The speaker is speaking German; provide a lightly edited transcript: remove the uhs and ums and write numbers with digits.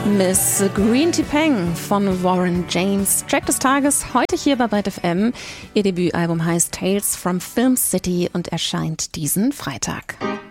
Miss Green Tea Peng von Warren James. Track des Tages heute hier bei Byte FM. Ihr Debütalbum heißt Tales from Film City und erscheint diesen Freitag.